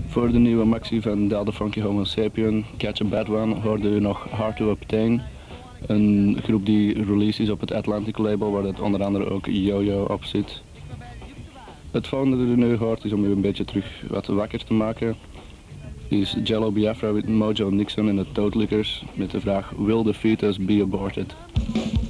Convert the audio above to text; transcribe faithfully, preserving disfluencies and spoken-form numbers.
Voor de nieuwe maxi van Del the Funky Homo Sapien, Catch a Bad One, hoorde u nog Hard to Obtain. Een groep die release is op het Atlantic label, waar dat onder andere ook Yo-Yo op zit. Het volgende dat u nu hoort is om u een beetje terug wat wakker te maken. Is Jello Biafra met Mojo Nixon en de Toadlickers met de vraag: Will the fetus be aborted?